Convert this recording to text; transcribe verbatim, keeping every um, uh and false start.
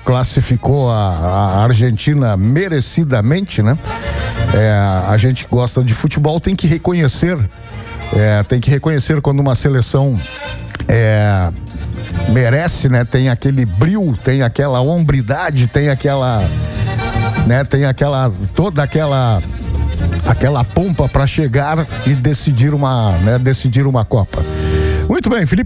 classificou a, a Argentina merecidamente, né? É, a gente gosta de futebol, tem que reconhecer, é, tem que reconhecer quando uma seleção é, merece, né? Tem aquele brio, tem aquela hombridade, tem aquela, né? Tem aquela, toda aquela, aquela pompa para chegar e decidir uma, né? Decidir uma Copa. Muito bem, Felipe.